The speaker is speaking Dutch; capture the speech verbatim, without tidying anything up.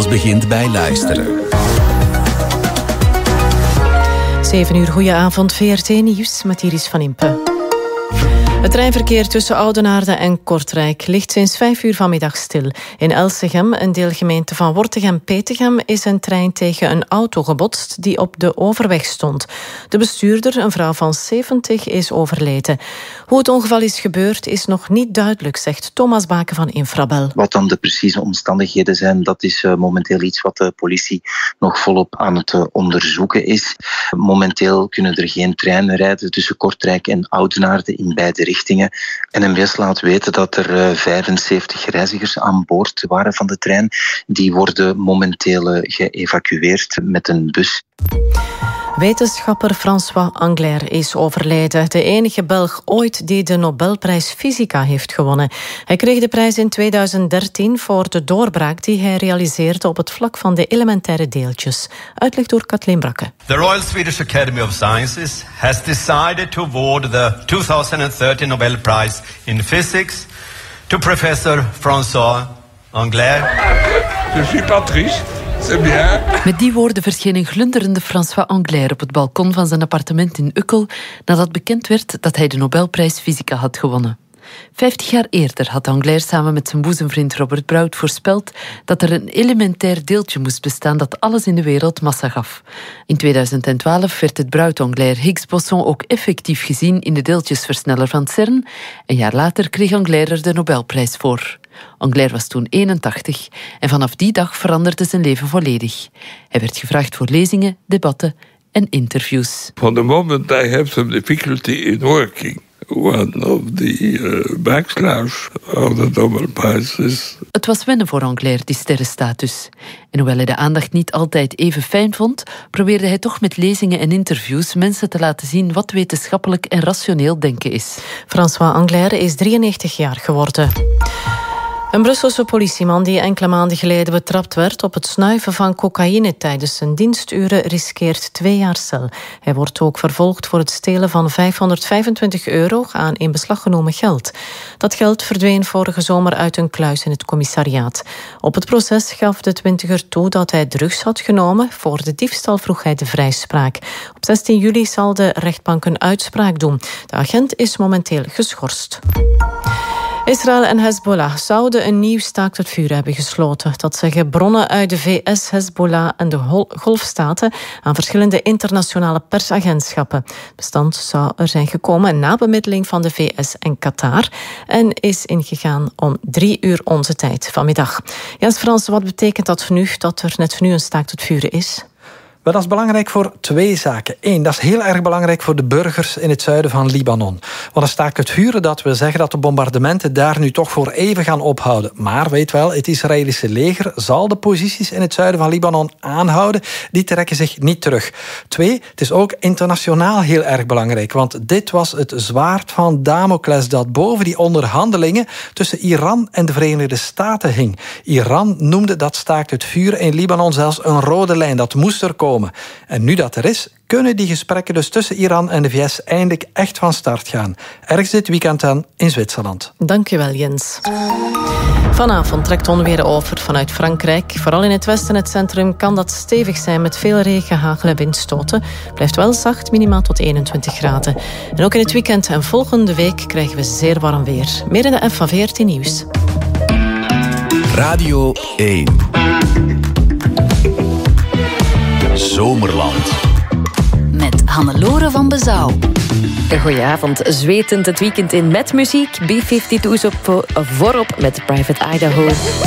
Alles begint bij luisteren. zeven uur, goedenavond, V R T Nieuws met Iris van Impe. Het treinverkeer tussen Oudenaarde en Kortrijk ligt sinds vijf uur vanmiddag stil. In Elsegem, een deelgemeente van Wortegem-Petegem, is een trein tegen een auto gebotst die op de overweg stond. De bestuurder, een vrouw van zeventig, is overleden. Hoe het ongeval is gebeurd is nog niet duidelijk, zegt Thomas Baken van Infrabel. Wat dan de precieze omstandigheden zijn, dat is uh, momenteel iets wat de politie nog volop aan het uh, onderzoeken is. Momenteel kunnen er geen treinen rijden tussen Kortrijk en Oudenaarde in beide richtingen. N M B S laat weten dat er uh, vijfenzeventig reizigers aan boord waren van de trein. Die worden momenteel uh, geëvacueerd met een bus. Wetenschapper François Englert is overleden. De enige Belg ooit die de Nobelprijs Fysica heeft gewonnen. Hij kreeg de prijs in tweeduizend dertien voor de doorbraak die hij realiseerde op het vlak van de elementaire deeltjes. Uitleg door Kathleen Brakke. The Royal Swedish Academy of Sciences has decided to award the twenty thirteen Nobel Prize in Physics to Professor François Englert. Je suis pas trieste. Met die woorden verscheen een glunderende François Englert op het balkon van zijn appartement in Ukkel nadat bekend werd dat hij de Nobelprijs Fysica had gewonnen. Vijftig jaar eerder had Englert samen met zijn boezemvriend Robert Brout voorspeld dat er een elementair deeltje moest bestaan dat alles in de wereld massa gaf. In tweeduizend twaalf werd het Brout-Englert-Higgs-boson ook effectief gezien in de deeltjesversneller van CERN. Een jaar later kreeg Englert er de Nobelprijs voor. Englert was toen eenentachtig en vanaf die dag veranderde zijn leven volledig. Hij werd gevraagd voor lezingen, debatten en interviews. From the moment I have some difficulty in working, one of the uh, backslash of the Nobel Prize is... Het was wennen voor Englert, die sterrenstatus. En hoewel hij de aandacht niet altijd even fijn vond, probeerde hij toch met lezingen en interviews mensen te laten zien wat wetenschappelijk en rationeel denken is. François Englert is drieënnegentig jaar geworden. Een Brusselse politieman die enkele maanden geleden betrapt werd op het snuiven van cocaïne tijdens zijn diensturen riskeert twee jaar cel. Hij wordt ook vervolgd voor het stelen van vijfhonderdvijfentwintig euro aan in beslag genomen geld. Dat geld verdween vorige zomer uit een kluis in het commissariaat. Op het proces gaf de twintiger toe dat hij drugs had genomen. Voor de diefstal vroeg hij de vrijspraak. Op zestien juli zal de rechtbank een uitspraak doen. De agent is momenteel geschorst. Israël en Hezbollah zouden een nieuw staakt het vuur hebben gesloten. Dat zeggen bronnen uit de V S, Hezbollah en de Golfstaten aan verschillende internationale persagentschappen. Het bestand zou er zijn gekomen na bemiddeling van de V S en Qatar en is ingegaan om drie uur onze tijd vanmiddag. Jens Frans, wat betekent dat voor nu, dat er net nu een staakt het vuren is? Maar dat is belangrijk voor twee zaken. Eén, dat is heel erg belangrijk voor de burgers in het zuiden van Libanon. Want een staakt het vuren, dat wil zeggen dat de bombardementen daar nu toch voor even gaan ophouden. Maar weet wel, het Israëlische leger zal de posities in het zuiden van Libanon aanhouden. Die trekken zich niet terug. Twee, het is ook internationaal heel erg belangrijk. Want dit was het zwaard van Damocles dat boven die onderhandelingen tussen Iran en de Verenigde Staten hing. Iran noemde dat staakt het vuren in Libanon zelfs een rode lijn. Dat moest er komen. En nu dat er is, kunnen die gesprekken dus tussen Iran en de V S eindelijk echt van start gaan. Ergens dit weekend dan in Zwitserland. Dankjewel, Jens. Vanavond trekt onweer over vanuit Frankrijk. Vooral in het westen en het centrum kan dat stevig zijn met veel regen, hagel en windstoten. Blijft wel zacht, minimaal tot eenentwintig graden. En ook in het weekend en volgende week krijgen we zeer warm weer. Meer in de app van V R T Nieuws. Radio één. Zomerland. Met Hannelore van Bezouw. Goedenavond, zwetend het weekend in met muziek. B vijfentwintig op voorop met Private Idaho.